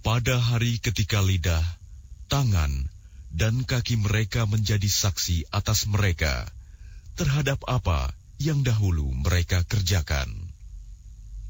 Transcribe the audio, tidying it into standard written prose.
pada hari ketika lidah, tangan, dan kaki mereka menjadi saksi atas mereka terhadap apa yang dahulu mereka kerjakan.